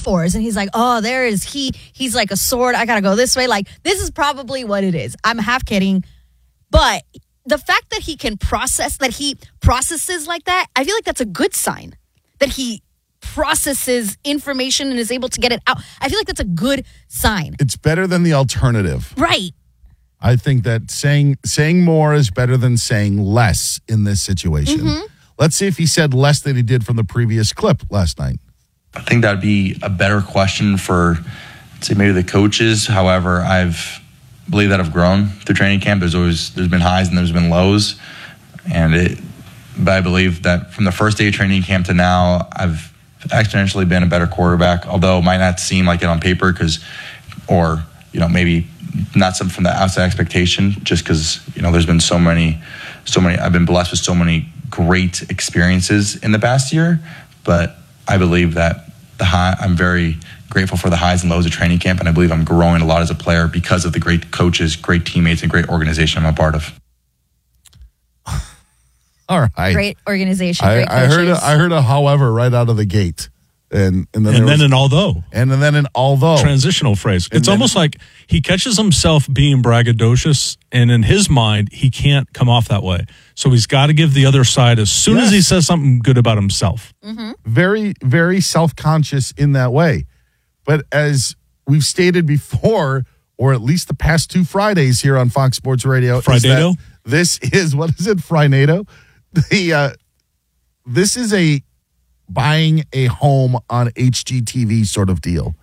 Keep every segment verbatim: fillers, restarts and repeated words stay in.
metaphors. And he's like, oh, there is he. He's like a sword. I got to go this way. Like, this is probably what it is. I'm half kidding. But the fact that he can process, that he processes like that, I feel like that's a good sign. That he processes information and is able to get it out. I feel like that's a good sign. It's better than the alternative. Right. I think that saying saying more is better than saying less in this situation. Mm-hmm. Let's see if he said less than he did from the previous clip last night. I think that'd be a better question for, say, maybe the coaches. However, I've believe that I've grown through training camp. There's always there's been highs and there's been lows, and it. But I believe that from the first day of training camp to now, I've exponentially been a better quarterback. Although it might not seem like it on paper, because, or you know, maybe not something from the outside expectation, just because you know there's been so many, so many. I've been blessed with so many great experiences in the past year, but I believe that the high, I'm very grateful for the highs and lows of training camp, and I believe I'm growing a lot as a player because of the great coaches, great teammates, and great organization I'm a part of. All right. Great organization. I, great I heard a, I heard a however right out of the gate. And, and then, and then was, an although. And then an although. Transitional phrase. And it's then, almost like he catches himself being braggadocious, and in his mind, he can't come off that way. So he's got to give the other side as soon yes. as he says something good about himself. Mm-hmm. Very, very self-conscious in that way. But as we've stated before, or at least the past two Fridays here on Fox Sports Radio, Friday-do? This is, what is it, Friday-do? The, uh, this is a buying a home on H G T V sort of deal.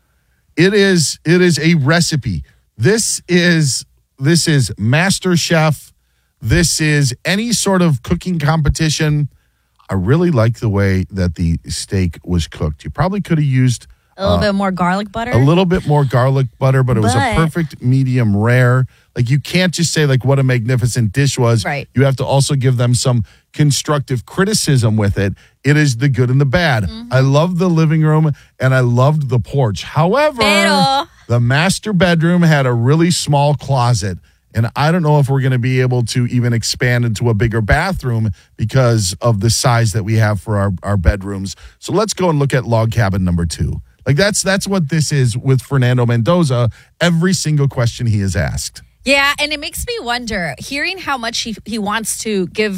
It is it is a recipe. This is this is MasterChef. This is any sort of cooking competition. I really like the way that the steak was cooked. You probably could have used a little uh, bit more garlic butter. A little bit more garlic butter, but it was but, a perfect medium rare. Like, you can't just say, like, what a magnificent dish was. Right. You have to also give them some constructive criticism with it. It is the good and the bad. Mm-hmm. I loved the living room, and I loved the porch. However, Pero. the master bedroom had a really small closet, and I don't know if we're going to be able to even expand into a bigger bathroom because of the size that we have for our, our bedrooms. So let's go and look at log cabin number two. Like, that's that's what this is with Fernando Mendoza, every single question he is asked. Yeah, and it makes me wonder, hearing how much he, he wants to give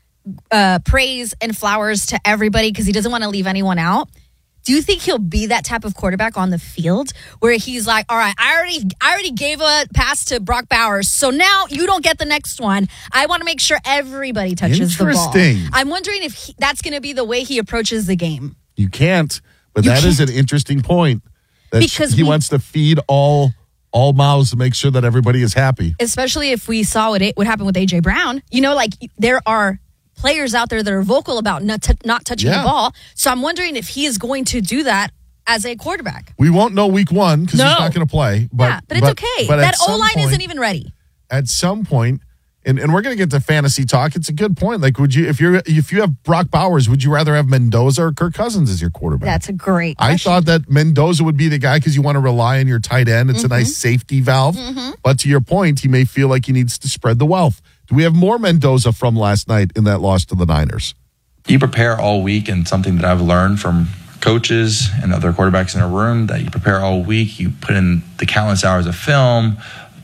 uh, praise and flowers to everybody because he doesn't want to leave anyone out. Do you think he'll be that type of quarterback on the field where he's like, all right, I already I already gave a pass to Brock Bowers, so now you don't get the next one. I want to make sure everybody touches the ball. Interesting. I'm wondering if he, that's going to be the way he approaches the game. You can't, but You that is can't. an interesting point. That Because he we- wants to feed all all mouths to make sure that everybody is happy. Especially if we saw what it, what happened with A J Brown. You know, like, there are players out there that are vocal about not, t- not touching Yeah. the ball. So I'm wondering if he is going to do that as a quarterback. We won't know week one because No. he's not going to play. But, yeah, but it's okay. but at That some O-line point- isn't even ready. At some point, and, and we're going to get to fantasy talk. It's a good point. Like, would you, if you're, if you have Brock Bowers, would you rather have Mendoza or Kirk Cousins as your quarterback? That's a great I question. thought that Mendoza would be the guy because you want to rely on your tight end. It's Mm-hmm. a nice safety valve. Mm-hmm. But to your point, he may feel like he needs to spread the wealth. Do we have more Mendoza from last night in that loss to the Niners? You prepare all week, and something that I've learned from coaches and other quarterbacks in a room, that you prepare all week, you put in the countless hours of film,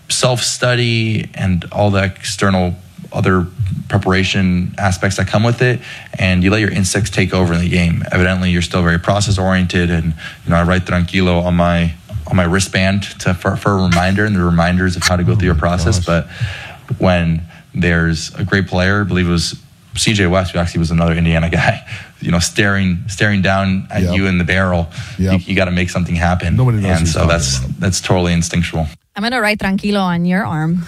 self-study, and all the external other preparation aspects that come with it, and you let your instincts take over in the game. Evidently, you're still very process-oriented, and you know I write tranquilo on my on my wristband to for, for a reminder, and the reminders of how to go through your process. But when there's a great player, I believe it was C J West, who actually was another Indiana guy, you know, staring staring down at Yep. you in the barrel, Yep. you, you got to make something happen. Nobody knows and who's so talking that's about. that's totally instinctual. I'm going to write tranquilo on your arm.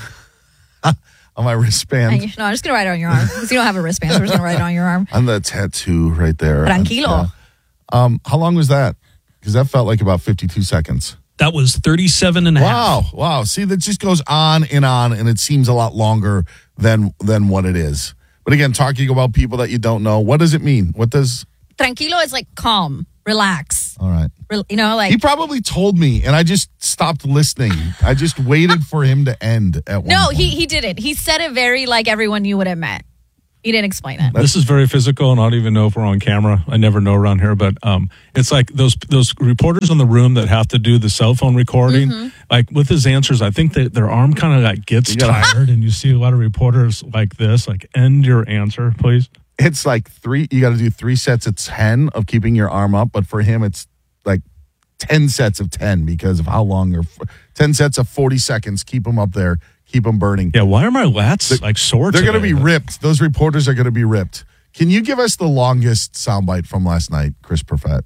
On my wristband. And you- no, I'm just going to write it on your arm. Because you don't have a wristband, so we're just going to write it on your arm. On the tattoo right there. Tranquilo. Yeah. Um, how long was that? Because that felt like about fifty-two seconds. That was thirty-seven and a half. Wow. Wow. See, that just goes on and on, and it seems a lot longer than than what it is. But again, talking about people that you don't know, what does it mean? What does... Tranquilo is like calm, relax. All right. Rel- You know, like... He probably told me, and I just stopped listening. I just waited for him to end at one No, point. he, he didn't. He said it very like everyone knew what it meant. He didn't explain it. This is very physical, and I don't even know if we're on camera. I never know around here, but um, it's like those those reporters in the room that have to do the cell phone recording. Mm-hmm. Like with his answers, I think that their arm kind of like gets tired, and you see a lot of reporters like this, like end your answer, please. It's like three, you got to do three sets of ten of keeping your arm up. But for him, it's like ten sets of ten because of how long you're, ten sets of forty seconds. Keep them up there. Keep them burning. Yeah, why are my lats They're- like sore They're going to today? be ripped. Those reporters are going to be ripped. Can you give us the longest soundbite from last night, Chris Perfett?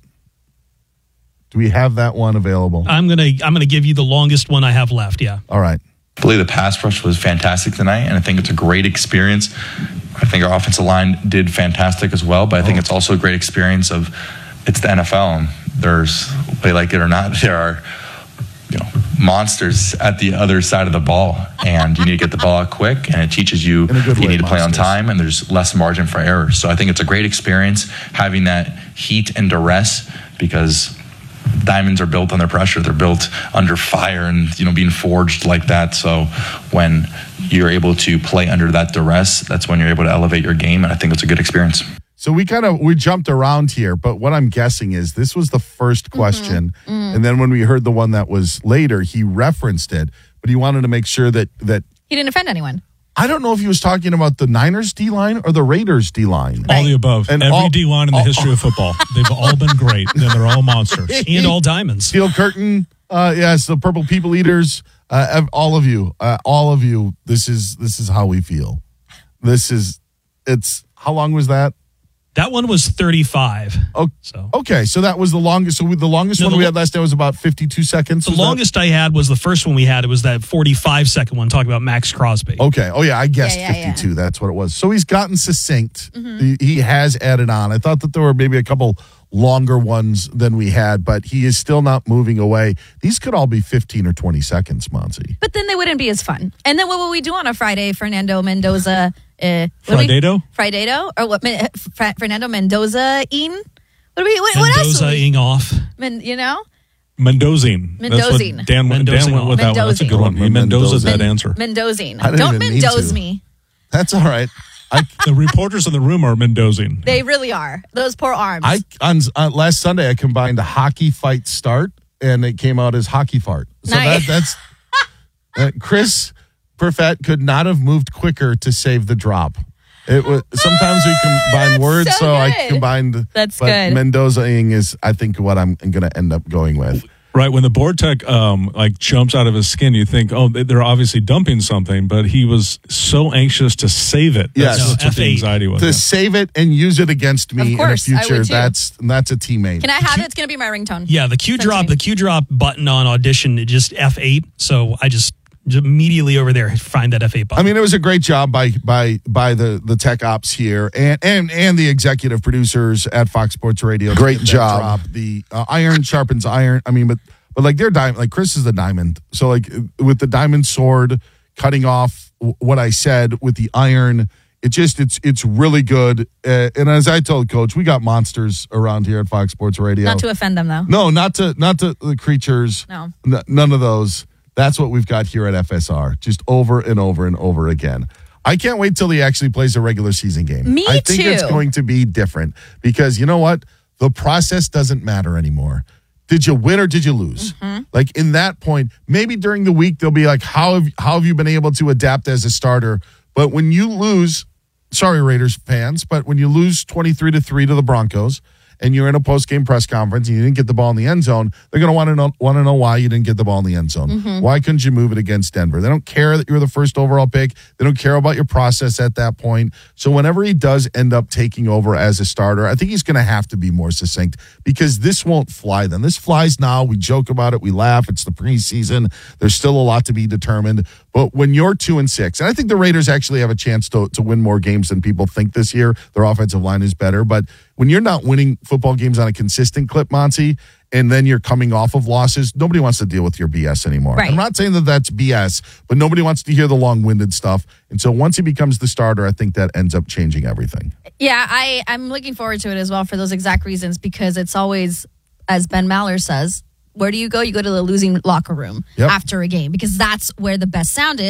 Do we have that one available? I'm gonna I'm gonna give you the longest one I have left. Yeah. All right. I believe the pass rush was fantastic tonight, and I think it's a great experience. I think our offensive line did fantastic as well, but I think it's also a great experience of it's the N F L. And there's, whether you like it or not, there are you know monsters at the other side of the ball, and you need to get the ball out quick, and it teaches you In a good you way, need to play on monsters. time, and there's less margin for error. So I think it's a great experience having that heat and duress, because diamonds are built under pressure. They're built under fire and, you know, being forged like that. So when you're able to play under that duress, that's when you're able to elevate your game. And I think it's a good experience. So we kind of we jumped around here, but what I'm guessing is this was the first question, and then when we heard the one that was later, he referenced it, but he wanted to make sure that that He didn't offend anyone. I don't know if he was talking about the Niners D line or the Raiders D line. all the above. And Every all- D line in the all- history of football. They've all been great, and they're all monsters. And all diamonds. Steel Curtain, uh, yes, the Purple People Eaters, uh, ev- all of you, uh, all of you. This is this is how we feel. This is it's how long was that? That one was thirty-five. Oh, So okay, so that was the longest. So we, the longest No, one the we lo- had last night was about fifty-two seconds. the was that? longest I had was the first one we had. It was that forty-five second one talking about Max Crosby. Okay. Oh, yeah. I guessed Yeah, yeah, yeah. fifty-two. That's what it was. So he's gotten succinct. Mm-hmm. He, he has added on. I thought that there were maybe a couple longer ones than we had, but he is still not moving away. These could all be fifteen or twenty seconds, Monty. But then they wouldn't be as fun. And then what will we do on a Friday, Fernando Mendoza? Uh, what do we- Friday-do? Friday-do? Or what? Men- Fra- Fernando Mendoza-ing? What, do we, what, what else? would we- Mendoza-ing off. Men, you know? Mendozine. That's Mendozine. what Dan, went- Dan Mendozing went with that one. That's a good one. He Mendoza's that Mendozing. answer. Mendozing. I didn't Don't even mean Mendoza to. me. That's all right. I, The reporters in the room are Mendozing. They really are. Those poor arms. I on, on last Sunday, I combined a hockey fight start, and it came out as hockey fart. So Nice. that, that's uh, Chris Perfett could not have moved quicker to save the drop. It was sometimes we combine That's words, so so, I good. combined. That's but good. Mendoza-ing is, I think, what I'm going to end up going with. Right, when the board tech um, like jumps out of his skin, you think, oh, they- they're obviously dumping something, but he was so anxious to save it. Yes. That's, No, that's what the F eight. anxiety was. To yeah. save it and use it against me Of course, in I the future, would too. that's that's a teammate. Can I have it? It's going to be my ringtone. Yeah, the Q drop, Something. the Q drop button on Audition, it just F eight. So I just, just immediately over there find that F eight I button. mean, it was a great job by by by the the tech ops here and and and the executive producers at Fox Sports Radio. Great job. The uh, iron sharpens iron. I mean, but but like they're diamond. Like Chris is the diamond. So like with the diamond sword cutting off w- what I said with the iron, it just it's it's really good. Uh, and as I told Coach, we got monsters around here at Fox Sports Radio. Not to offend them, though. No, not to not to the creatures. No. N- none of those. That's what we've got here at F S R, just over and over and over again. I can't wait till he actually plays a regular season game. Me I think it's too. going to be different because you know what? The process doesn't matter anymore. Did you win or did you lose? Mm-hmm. Like in that point, maybe during the week they'll be like, how have how have you been able to adapt as a starter? But when you lose, sorry Raiders fans, but when you lose twenty-three to three to the Broncos, and you're in a post-game press conference and you didn't get the ball in the end zone, they're going to want to know want to know why you didn't get the ball in the end zone. Mm-hmm. Why couldn't you move it against Denver? They don't care that you're the first overall pick. They don't care about your process at that point. So whenever he does end up taking over as a starter, I think he's going to have to be more succinct because this won't fly then. This flies now. We joke about it. We laugh. It's the preseason. There's still a lot to be determined. But when you're two and six, and I think the Raiders actually have a chance to, to win more games than people think this year. Their offensive line is better. But when you're not winning football games on a consistent clip, Monty, and then you're coming off of losses, nobody wants to deal with your B S anymore. Right. I'm not saying that that's B S, but nobody wants to hear the long-winded stuff. And so once he becomes the starter, I think that ends up changing everything. Yeah, I, I'm looking forward to it as well for those exact reasons because it's always, as Ben Maller says, where do you go? You go to the losing locker room Yep. after a game because that's where the best sound is.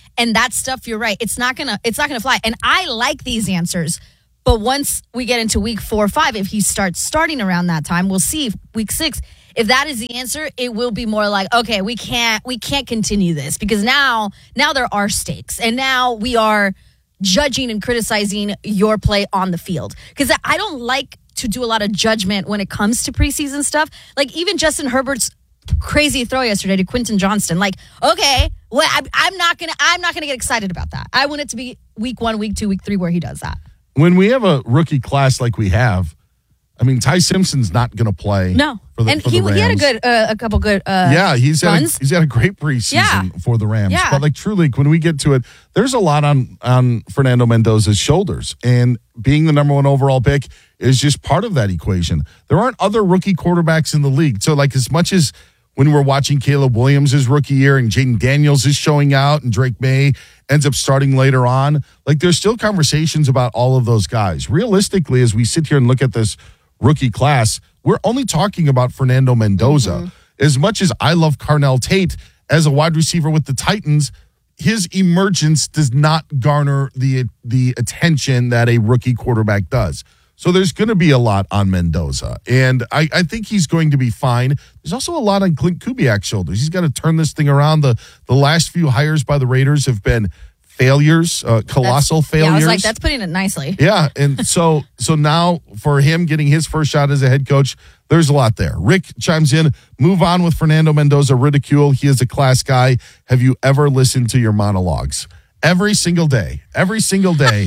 And that stuff, you're right. It's not gonna it's not gonna fly. And I like these answers. But once we get into week four or five, if he starts starting around that time, we'll see week six. If that is the answer, it will be more like, okay, we can't we can't continue this because now now there are stakes. And now we are judging and criticizing your play on the field. Because I don't like to do a lot of judgment when it comes to preseason stuff. Like even Justin Herbert's crazy throw yesterday to Quentin Johnston. Like, okay, well, I, I'm not gonna I'm not gonna get excited about that. I want it to be week one, week two, week three where he does that. When we have a rookie class like we have, I mean, Ty Simpson's not going to play. No, for the, and for he, the Rams. he had a good, uh, a couple good. Uh, yeah, he's had runs. a, he's had a great preseason Yeah. for the Rams. Yeah. But like truly, when we get to it, there's a lot on on Fernando Mendoza's shoulders, and being the number one overall pick is just part of that equation. There aren't other rookie quarterbacks in the league, so like as much as when we're watching Caleb Williams' rookie year and Jaden Daniels is showing out and Drake May ends up starting later on, like there's still conversations about all of those guys. Realistically, as we sit here and look at this rookie class, we're only talking about Fernando Mendoza. Mm-hmm. As much as I love Carnell Tate as a wide receiver with the Titans, his emergence does not garner the the attention that a rookie quarterback does. So there's going to be a lot on Mendoza, and I, I think he's going to be fine. There's also a lot on Clint Kubiak's shoulders. He's got to turn this thing around. The the last few hires by the Raiders have been failures, uh, colossal that's, failures. Yeah, I was like, that's putting it nicely. Yeah, and so so now for him getting his first shot as a head coach, there's a lot there. Rick chimes in, move on with Fernando Mendoza ridicule. He is a class guy. Have you ever listened to your monologues? Every single day. Every single day.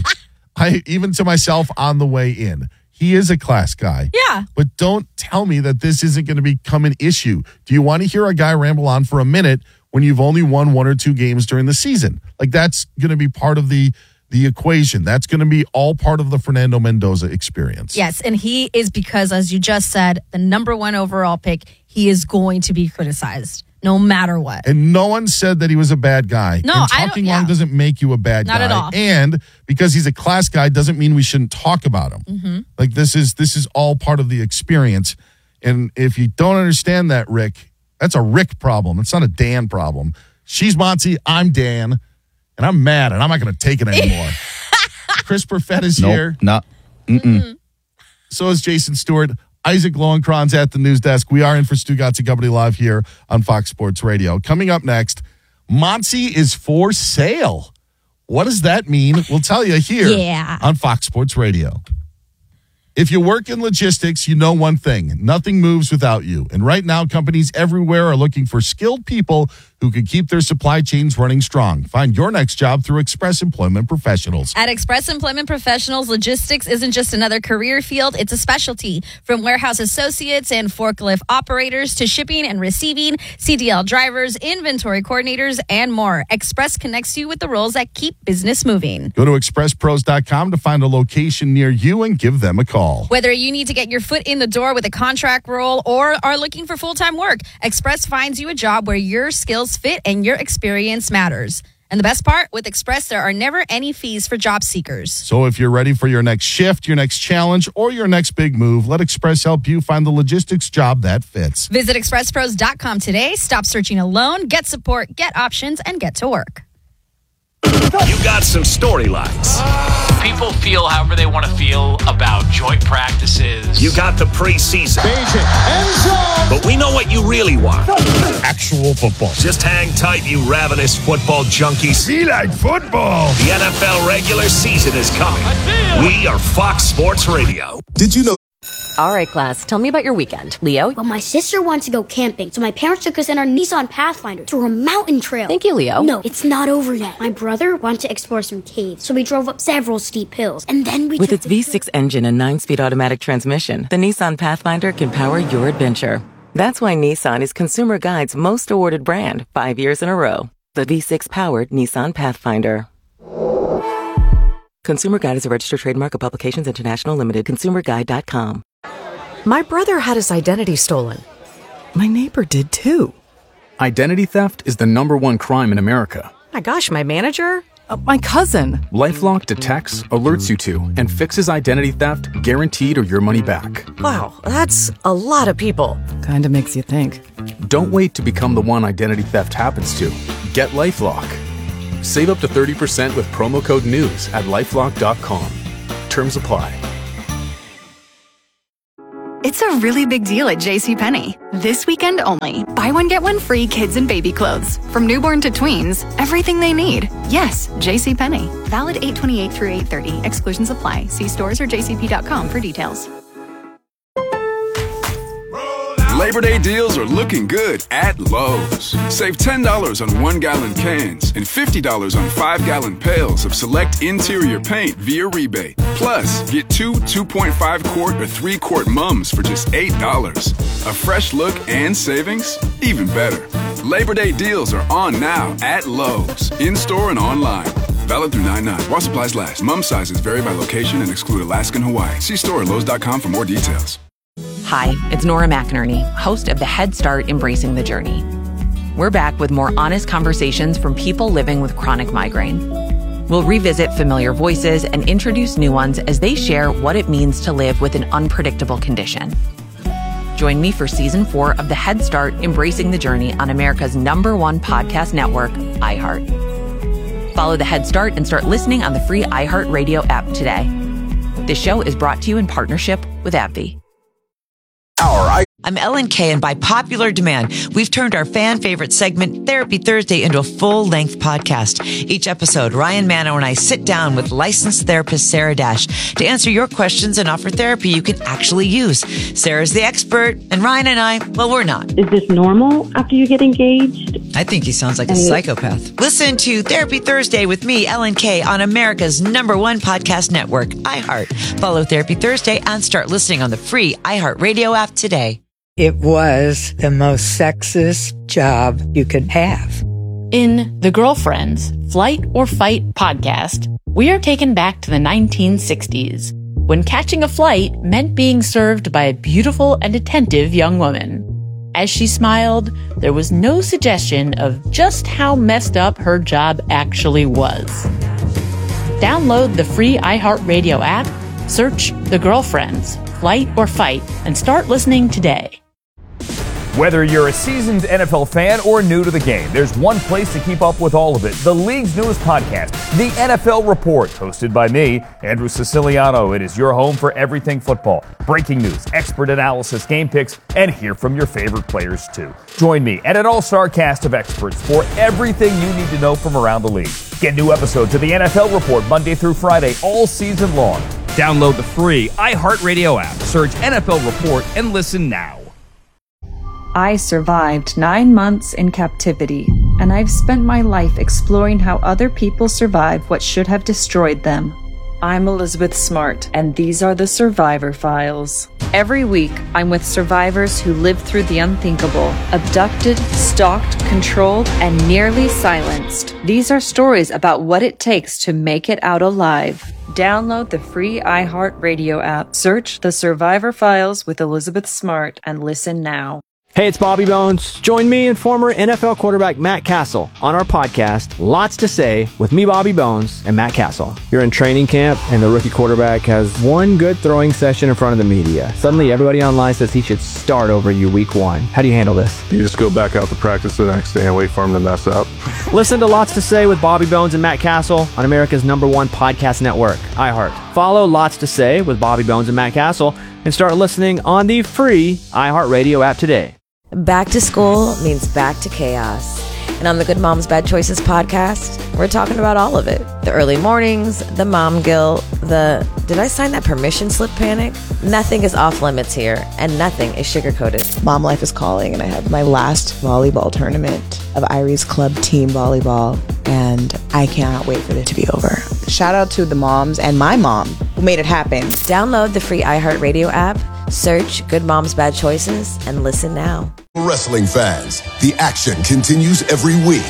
I even to myself on the way in. He is a class guy. Yeah. But don't tell me that this isn't going to become an issue. Do you want to hear a guy ramble on for a minute when you've only won one or two games during the season? Like that's going to be part of the the equation. That's going to be all part of the Fernando Mendoza experience. Yes, and he is because, as you just said, the number one overall pick, he is going to be criticized no matter what. And no one said that he was a bad guy. No, and I don't- talking yeah. long doesn't make you a bad Not guy. at all. And because he's a class guy doesn't mean we shouldn't talk about him. Mm-hmm. Like this is this is all part of the experience. And if you don't understand that, Rick, that's a Rick problem. It's not a Dan problem. She's Monty, I'm Dan, and I'm mad, and I'm not going to take it anymore. Chris Perfett is Nope, here. not. Mm-mm. So is Jason Stewart. Isaac Lowenkron's at the news desk. We are in for Stugotz and Company Live here on Fox Sports Radio. Coming up next, Monty is for sale. What does that mean? We'll tell you here Yeah. on Fox Sports Radio. If you work in logistics, you know one thing. Nothing moves without you. And right now, companies everywhere are looking for skilled people who can keep their supply chains running strong. Find your next job through Express Employment Professionals. At Express Employment Professionals, logistics isn't just another career field, it's a specialty. From warehouse associates and forklift operators to shipping and receiving, C D L drivers, inventory coordinators, and more. Express connects you with the roles that keep business moving. Go to express pros dot com to find a location near you and give them a call. Whether you need to get your foot in the door with a contract role or are looking for full-time work, Express finds you a job where your skills fit and your experience matters. And the best part, with Express, there are never any fees for job seekers. So if you're ready for your next shift, your next challenge, or your next big move, let Express help you find the logistics job that fits. Visit express pros dot com today. Stop searching alone. Get support, get options, and get to work. You got some storylines. People feel however they want to feel about joint practices. You got the preseason. But we know what you really want. Actual football. Just hang tight, you ravenous football junkies. Be like football. The N F L regular season is coming. We are Fox Sports Radio. Did you know? All right, class, tell me about your weekend. Leo? Well, my sister wanted to go camping, so my parents took us in our Nissan Pathfinder through a mountain trail. Thank you, Leo. No, it's not over yet. My brother wanted to explore some caves, so we drove up several steep hills, and then we With took its the V six engine and nine-speed automatic transmission, the Nissan Pathfinder can power your adventure. That's why Nissan is Consumer Guide's most awarded brand, five years in a row. The V six-powered Nissan Pathfinder. Consumer Guide is a registered trademark of Publications International Limited. consumer guide dot com. My brother had his identity stolen. My neighbor did too. Identity theft is the number one crime in America. My gosh, my manager? Uh, my cousin. LifeLock detects, alerts you to, and fixes identity theft guaranteed or your money back. Wow, that's a lot of people. Kinda makes you think. Don't wait to become the one identity theft happens to. Get LifeLock. Save up to thirty percent with promo code NEWS at LifeLock dot com. Terms apply. It's a really big deal at JCPenney. This weekend only. Buy one, get one free kids and baby clothes. From newborn to tweens, everything they need. Yes, JCPenney. Valid eight twenty-eight through eight thirty. Exclusions apply. See stores or j c p dot com for details. Labor Day deals are looking good at Lowe's. Save ten dollars on one-gallon cans and fifty dollars on five-gallon pails of select interior paint via rebate. Plus, get two two point five quart or three quart mums for just eight dollars. A fresh look and savings? Even better. Labor Day deals are on now at Lowe's, in-store and online. Valid through nine nine. While supplies last. Mum sizes vary by location and exclude Alaska and Hawaii. See store at lowes dot com for more details. Hi, it's Nora McInerney, host of the Head Start Embracing the Journey. We're back with more honest conversations from people living with chronic migraine. We'll revisit familiar voices and introduce new ones as they share what it means to live with an unpredictable condition. Join me for season four of the Head Start Embracing the Journey on America's number one podcast network, iHeart. Follow the Head Start and start listening on the free iHeartRadio app today. This show is brought to you in partnership with AbbVie. I'm Ellen Kay, and by popular demand, we've turned our fan favorite segment, Therapy Thursday, into a full-length podcast. Each episode, Ryan Manno and I sit down with licensed therapist Sarah Dash to answer your questions and offer therapy you can actually use. Sarah's the expert, and Ryan and I, well, we're not. Is this normal after you get engaged? I think he sounds like a psychopath. Listen to Therapy Thursday with me, Ellen Kay, on America's number one podcast network, iHeart. Follow Therapy Thursday and start listening on the free iHeartRadio app today. It was the most sexist job you could have. In The Girlfriends, Flight or Fight podcast, we are taken back to the nineteen sixties, when catching a flight meant being served by a beautiful and attentive young woman. As she smiled, there was no suggestion of just how messed up her job actually was. Download the free iHeartRadio app, search The Girlfriends, Flight or Fight, and start listening today. Whether you're a seasoned N F L fan or new to the game, there's one place to keep up with all of it. The league's newest podcast, The N F L Report, hosted by me, Andrew Siciliano. It is your home for everything football. Breaking news, expert analysis, game picks, and hear from your favorite players too. Join me and an all-star cast of experts for everything you need to know from around the league. Get new episodes of The N F L Report Monday through Friday all season long. Download the free iHeartRadio app, search N F L Report, and listen now. I survived nine months in captivity, and I've spent my life exploring how other people survive what should have destroyed them. I'm Elizabeth Smart, and these are the Survivor Files. Every week, I'm with survivors who lived through the unthinkable, abducted, stalked, controlled, and nearly silenced. These are stories about what it takes to make it out alive. Download the free iHeartRadio app, search The Survivor Files with Elizabeth Smart, and listen now. Hey, it's Bobby Bones. Join me and former N F L quarterback Matt Castle on our podcast, Lots to Say, with me, Bobby Bones, and Matt Castle. You're in training camp, and the rookie quarterback has one good throwing session in front of the media. Suddenly, everybody online says he should start over you week one. How do you handle this? You just go back out to practice the next day and wait for him to mess up. Listen to Lots to Say with Bobby Bones and Matt Castle on America's number one podcast network, iHeart. Follow Lots to Say with Bobby Bones and Matt Castle and start listening on the free iHeartRadio app today. Back to school means back to chaos. And on the Good Moms Bad Choices podcast, we're talking about all of it. The early mornings, the mom guilt, the did I sign that permission slip panic? Nothing is off limits here, and nothing is sugar-coated. Mom life is calling, and I have my last volleyball tournament of Irie's Club team volleyball, and I cannot wait for it to be over. Shout out to the moms and my mom who made it happen. Download the free iHeartRadio app, search Good Moms Bad Choices, and listen now. Wrestling fans, the action continues every week.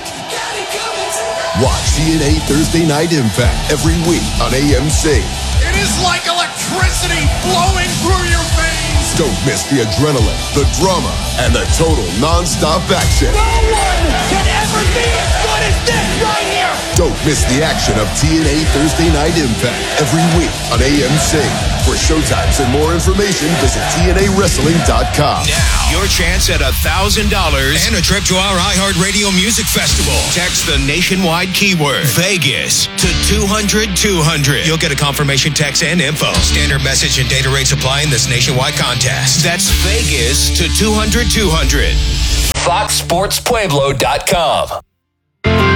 Watch T N A Thursday Night Impact every week on A M C. It is like electricity flowing through your veins. Don't miss the adrenaline, the drama, and the total non-stop action. No one can ever be as good as this right here. Don't miss the action of T N A Thursday Night Impact every week on A M C. For showtimes and more information, visit T N A wrestling dot com. Now, your chance at one thousand dollars and a trip to our iHeartRadio Music Festival. Text the nationwide keyword Vegas to two hundred two hundred. You'll get a confirmation text and info. Standard message and data rates apply in this nationwide contest. That's Vegas to two hundred two hundred. fox sports pueblo dot com.